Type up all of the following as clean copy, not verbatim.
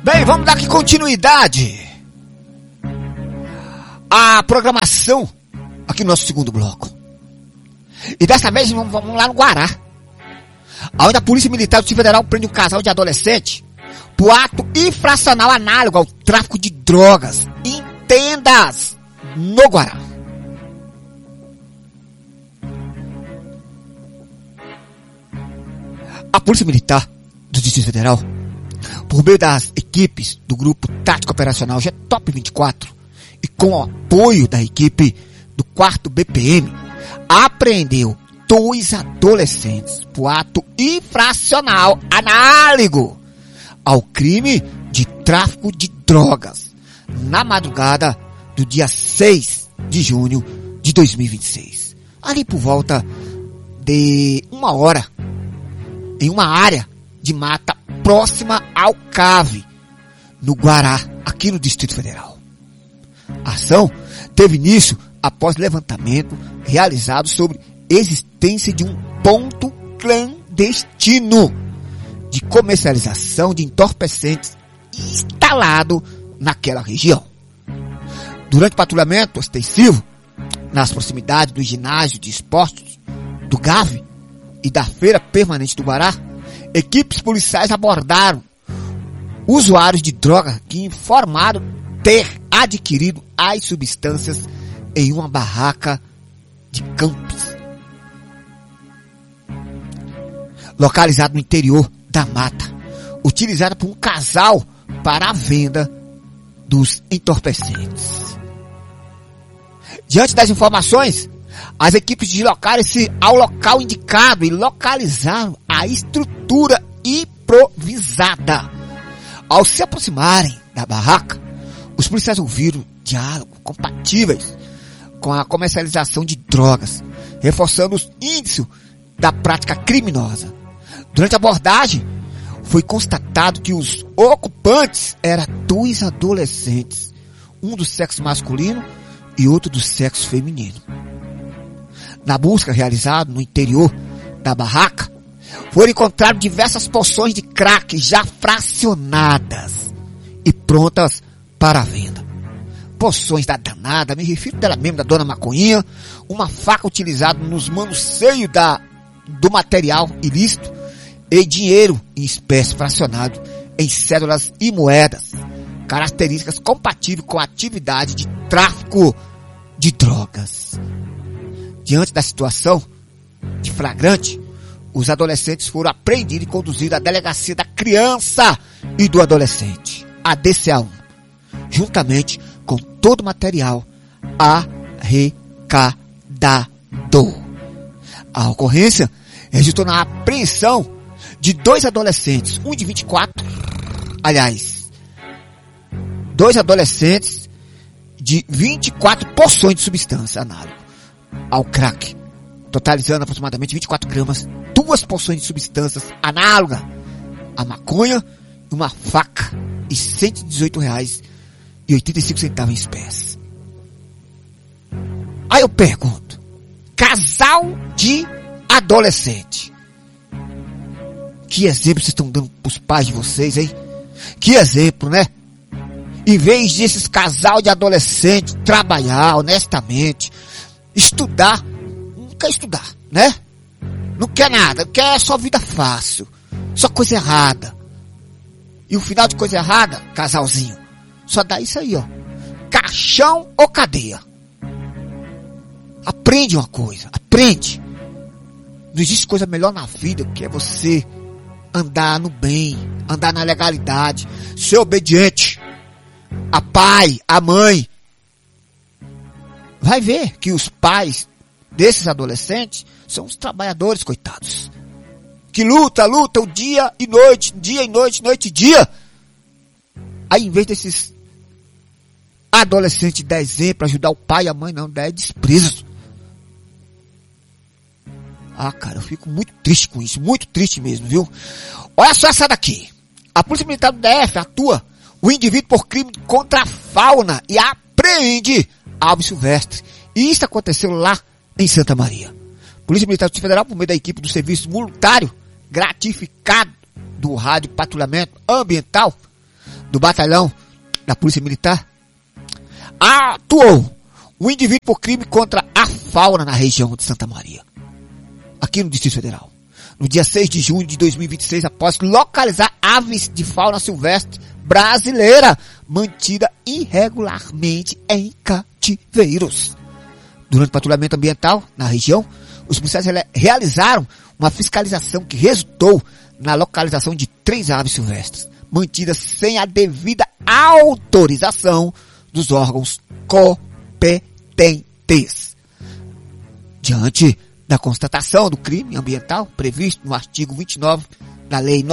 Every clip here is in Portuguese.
Bem, vamos dar aqui continuidade à programação aqui no nosso segundo bloco. E dessa vez vamos lá no Guará, onde a Polícia Militar do Distrito Federal prende um casal de adolescente por ato infracional análogo ao tráfico de drogas em tendas no Guará. A Polícia Militar do Distrito Federal, por meio das equipes do Grupo Tático Operacional GTOP 24 e com o apoio da equipe do 4º BPM, apreendeu 2 adolescentes por ato infracional análogo ao crime de tráfico de drogas na madrugada do dia 6 de junho de 2026. Ali por volta de 1h, em uma área de mata próxima ao CAV, no Guará, aqui no Distrito Federal. A ação teve início após levantamento realizado sobre existência de um ponto clandestino de comercialização de entorpecentes instalado naquela região. Durante o patrulhamento ostensivo nas proximidades do ginásio de esportes do GAV e da Feira Permanente do Guará, equipes policiais abordaram usuários de droga que informaram ter adquirido as substâncias em uma barraca de campos, localizado no interior da mata, utilizada por um casal para a venda dos entorpecentes. Diante das informações, as equipes deslocaram-se ao local indicado e localizaram a estrutura improvisada. Ao se aproximarem da barraca, os policiais ouviram diálogos compatíveis com a comercialização de drogas, reforçando os índices da prática criminosa. Durante a abordagem, foi constatado que os ocupantes eram 2 adolescentes, um do sexo masculino e outro do sexo feminino. Na busca realizada no interior da barraca, foram encontradas diversas porções de crack já fracionadas e prontas para a venda. Porções da danada, me refiro dela mesmo, da dona Maconhinha, uma faca utilizada nos manuseios do material ilícito e dinheiro em espécie fracionado em cédulas e moedas, características compatíveis com a atividade de tráfico de drogas. Diante da situação de flagrante, os adolescentes foram apreendidos e conduzidos à Delegacia da Criança e do Adolescente, a DCA1, juntamente com todo o material arrecadado. A ocorrência resultou na apreensão de 2 adolescentes, um de 2 adolescentes de 24 porções de substância análoga ao crack, totalizando aproximadamente 24 gramas, 2 porções de substâncias análogas à maconha, uma faca e R$118,85 em espécie. Aí eu pergunto, casal de adolescente, que exemplo vocês estão dando pros pais de vocês, hein? Que exemplo, né? Em vez desses casal de adolescente trabalhar honestamente, estudar, não quer estudar, né? Não quer nada, quer só vida fácil, só coisa errada. E o final de coisa errada, casalzinho, só dá isso aí, ó. Caixão ou cadeia. Aprende uma coisa, aprende. Não existe coisa melhor na vida que é você andar no bem, andar na legalidade, ser obediente a pai, a mãe. Vai ver que os pais desses adolescentes são os trabalhadores, coitados, que lutam o dia e noite, noite e dia. Aí, em vez desses adolescentes dar exemplo, ajudar o pai e a mãe, não, dá desprezo. Ah, cara, eu fico muito triste com isso, muito triste mesmo, viu? Olha só essa daqui. A Polícia Militar do DF atua o indivíduo por crime contra a fauna e apreende Alves Silvestre. E isso aconteceu lá em Santa Maria. Polícia Militar do Distrito Federal, por meio da equipe do Serviço Voluntário Gratificado do Rádio Patrulhamento Ambiental, do batalhão da Polícia Militar atuou um indivíduo por crime contra a fauna na região de Santa Maria, aqui no Distrito Federal. No dia 6 de junho de 2026, após localizar aves de fauna silvestre brasileira mantida irregularmente em cativeiros. Durante o patrulhamento ambiental na região, os policiais realizaram uma fiscalização que resultou na localização de 3 aves silvestres, mantidas sem a devida autorização dos órgãos competentes. Diante da constatação do crime ambiental previsto no artigo 29 da Lei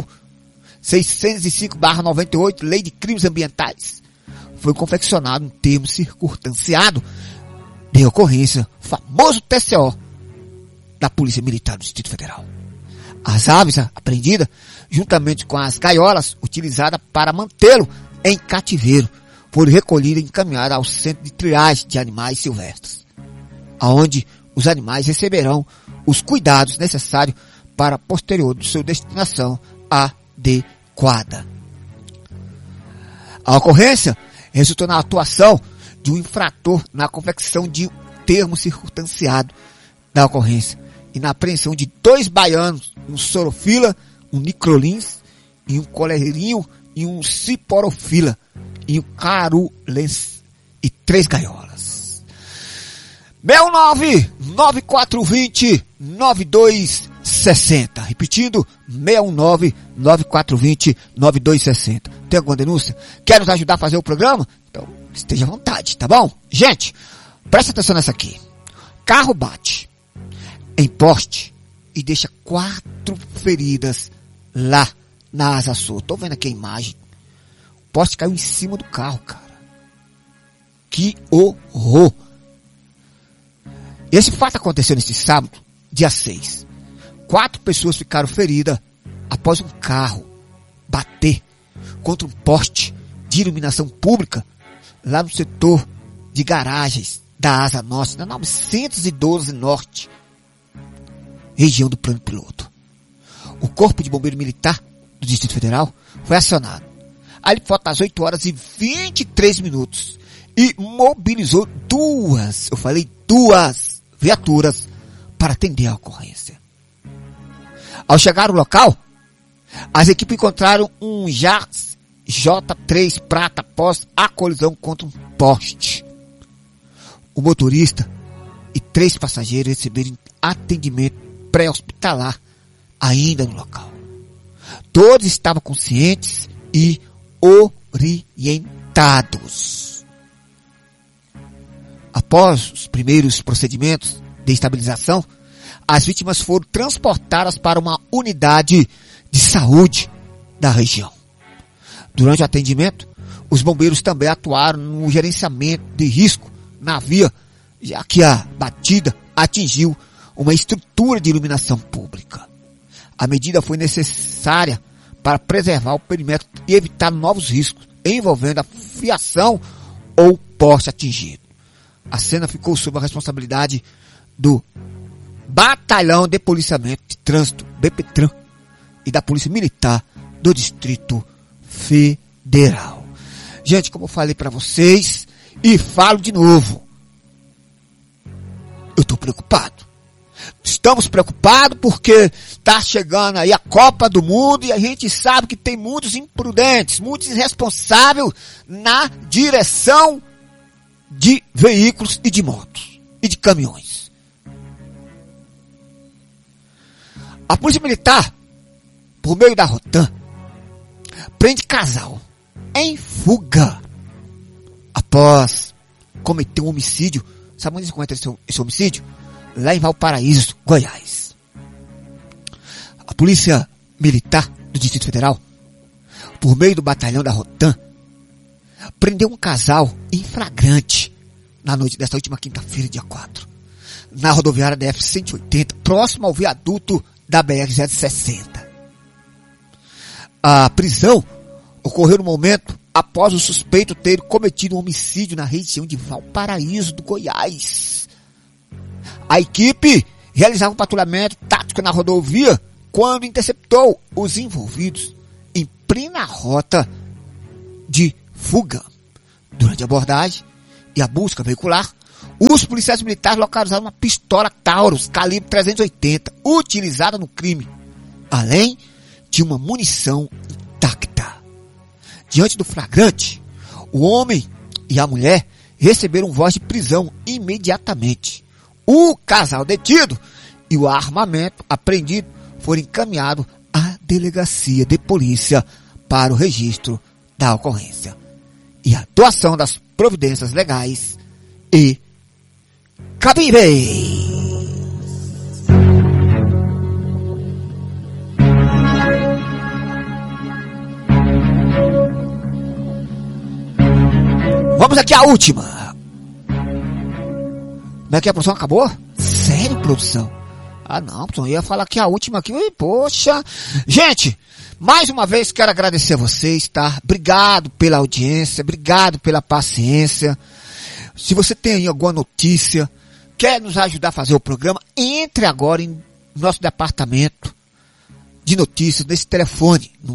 9.605/98, Lei de Crimes Ambientais, foi confeccionado um termo circunstanciado de ocorrência, famoso TCO, da Polícia Militar do Distrito Federal. As aves apreendidas, juntamente com as gaiolas utilizadas para mantê-lo em cativeiro, foram recolhidas e encaminhadas ao Centro de Triagem de Animais Silvestres, aonde os animais receberão os cuidados necessários para a posterior de sua destinação adequada. A ocorrência resultou na atuação de um infrator na confecção de um termo circunstanciado da ocorrência e na apreensão de 2 baianos, um sorofila, um nicrolins e um coleirinho e um ciporofila e um carulens e 3 gaiolas. 619-9420-9260. Repetindo, 619-9420-9260. Tem alguma denúncia? Quer nos ajudar a fazer o programa? Então, esteja à vontade, tá bom? Gente, presta atenção nessa aqui. Carro bate em poste e deixa 4 feridas lá na Asa Sul. Tô vendo aqui a imagem. O poste caiu em cima do carro, cara. Que horror! Esse fato aconteceu neste sábado, dia 6. 4 pessoas ficaram feridas após um carro bater contra um poste de iluminação pública lá no setor de garagens da Asa Norte, na 912 Norte, região do Plano Piloto. O Corpo de Bombeiro Militar do Distrito Federal foi acionado ali por volta das 8 horas e 23 minutos e mobilizou 2 viaturas para atender a ocorrência. Ao chegar ao local, as equipes encontraram um J3 prata após a colisão contra um poste. O motorista e 3 passageiros receberam atendimento pré-hospitalar ainda no local. Todos estavam conscientes e orientados. Após os primeiros procedimentos de estabilização, as vítimas foram transportadas para uma unidade de saúde da região. Durante o atendimento, os bombeiros também atuaram no gerenciamento de risco na via, já que a batida atingiu uma estrutura de iluminação pública. A medida foi necessária para preservar o perímetro e evitar novos riscos envolvendo a fiação ou poste atingido. A cena ficou sob a responsabilidade do Batalhão de Policiamento de Trânsito, BPTran, e da Polícia Militar do Distrito Federal. Gente, como eu falei para vocês, e falo de novo, eu estou preocupado. Estamos preocupados porque está chegando aí a Copa do Mundo e a gente sabe que tem muitos imprudentes, muitos irresponsáveis na direção de veículos e de motos e de caminhões. A Polícia Militar, por meio da Rotan, prende casal em fuga após cometer um homicídio. Sabe onde se comete esse homicídio? Lá em Valparaíso, Goiás. A Polícia Militar do Distrito Federal, por meio do batalhão da Rotan, prendeu um casal em flagrante na noite desta última quinta-feira, dia 4, na rodoviária DF-180, próximo ao viaduto da BR-060. A prisão ocorreu no momento após o suspeito ter cometido um homicídio na região de Valparaíso, do Goiás. A equipe realizava um patrulhamento tático na rodovia quando interceptou os envolvidos em plena rota de fuga. Durante a abordagem e a busca veicular, os policiais militares localizaram uma pistola Taurus calibre 380 utilizada no crime, além de uma munição intacta. Diante do flagrante, o homem e a mulher receberam voz de prisão imediatamente. O casal detido e o armamento apreendido foram encaminhados à delegacia de polícia para o registro da ocorrência e a atuação das providências legais e cabíveis. Vamos aqui à última. Como é que a produção acabou? Sério, produção? Ah não, produção, eu ia falar que a última aqui, poxa. Gente, mais uma vez quero agradecer a vocês, tá? Obrigado pela audiência, obrigado pela paciência. Se você tem aí alguma notícia, quer nos ajudar a fazer o programa, entre agora em nosso departamento de notícias, nesse telefone, no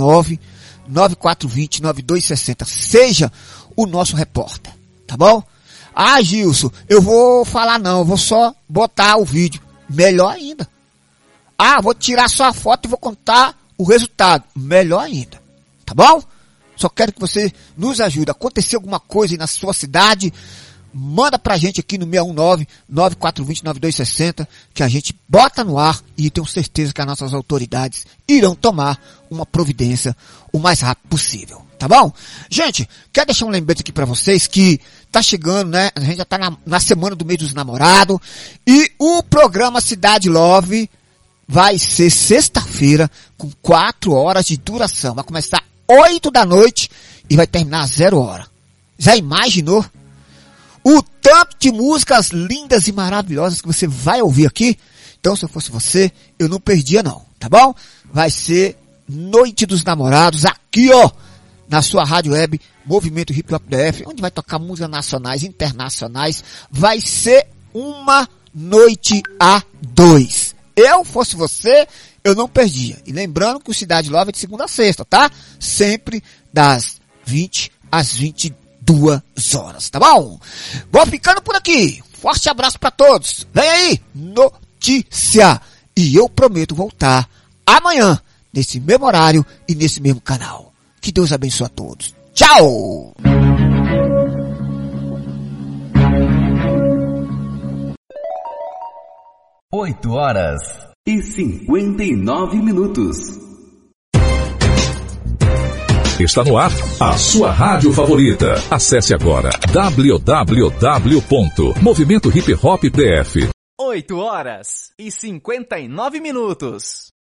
619-9420-9260. Seja o nosso repórter, tá bom? Ah, Gilson, eu vou falar não, eu vou só botar o vídeo. Melhor ainda. Ah, vou tirar só a foto e vou contar o resultado. Melhor ainda. Tá bom? Só quero que você nos ajude. Acontecer alguma coisa aí na sua cidade, manda pra gente aqui no 619-9420-9260, que a gente bota no ar e tenho certeza que as nossas autoridades irão tomar uma providência o mais rápido possível. Tá bom? Gente, quero deixar um lembrete aqui pra vocês que tá chegando, né? A gente já tá na semana do mês dos namorados e o programa Cidade Love vai ser sexta-feira com 4 horas de duração. Vai começar 8 da noite e vai terminar 0 hora. Já imaginou o tanto de músicas lindas e maravilhosas que você vai ouvir aqui? Então, se eu fosse você, eu não perdia não, tá bom? Vai ser Noite dos Namorados aqui, ó, na sua rádio web Movimento Hip Hop DF, onde vai tocar músicas nacionais, internacionais. Vai ser uma noite a 2. Eu fosse você, eu não perdia. E lembrando que o Cidade Love é de segunda a sexta, tá? Sempre das 20 às 22 horas, tá bom? Vou ficando por aqui. Forte abraço pra todos. Vem aí, notícia. E eu prometo voltar amanhã, nesse mesmo horário e nesse mesmo canal. Que Deus abençoe a todos. Tchau! Oito horas e 59 minutos. Está no ar a sua rádio favorita. Acesse agora www.movimentohiphopdf. 8 horas e 59 minutos.